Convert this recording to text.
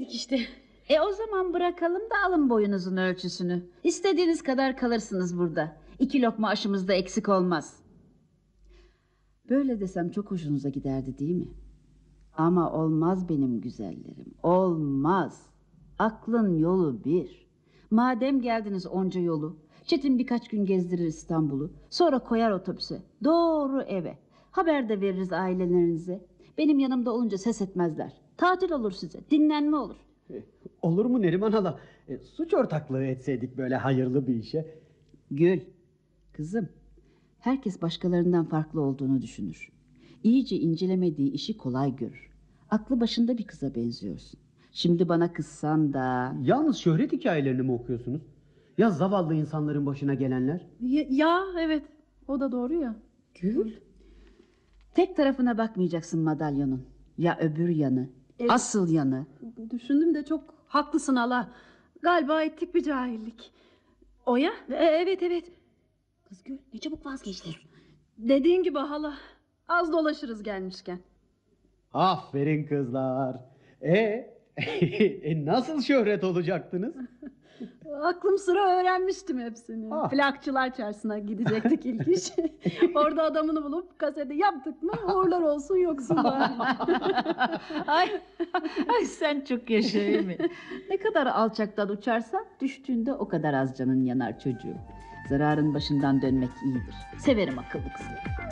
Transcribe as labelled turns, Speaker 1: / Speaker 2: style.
Speaker 1: dedik işte.
Speaker 2: O zaman bırakalım da alın boyunuzun ölçüsünü. İstediğiniz kadar kalırsınız burada. 2 lokma aşımız da eksik olmaz. Böyle desem çok hoşunuza giderdi değil mi? Ama olmaz benim güzellerim. Olmaz. Aklın yolu bir. Madem geldiniz onca yolu, Çetin birkaç gün gezdirir İstanbul'u. Sonra koyar otobüse. Doğru eve. Haber de veririz ailelerinize. Benim yanımda olunca ses etmezler. Tatil olur size. Dinlenme olur.
Speaker 3: Olur mu Neriman hala? Suç ortaklığı etseydik böyle hayırlı bir işe.
Speaker 2: Gül. Kızım. Herkes başkalarından farklı olduğunu düşünür. İyice incelemediği işi kolay görür. Aklı başında bir kıza benziyorsun. Şimdi bana kızsan da...
Speaker 3: Yalnız şöhret hikayelerini mi okuyorsunuz? Ya zavallı insanların başına gelenler?
Speaker 1: Ya evet, o da doğru ya.
Speaker 2: Gül. Tek tarafına bakmayacaksın madalyonun. Ya öbür yanı. Asıl yanı.
Speaker 1: Düşündüm de çok haklısın hala. Galiba ettik bir cahillik. O ya? Evet.
Speaker 4: Kız Gül ne çabuk vazgeçtin.
Speaker 1: Dediğin gibi hala. Az dolaşırız gelmişken.
Speaker 3: Aferin kızlar. Nasıl şöhret olacaktınız?
Speaker 1: Aklım sıra öğrenmiştim hepsini. Plakçılar çarşısına gidecektik ilk iş. Orada adamını bulup kasete yaptık mı uğurlar olsun yoksullar.
Speaker 2: Ay sen çok yaşa mi? Ne kadar alçaktan uçarsan düştüğünde o kadar az canın yanar çocuğum. Zararın başından dönmek iyidir. Severim akıllı kızları.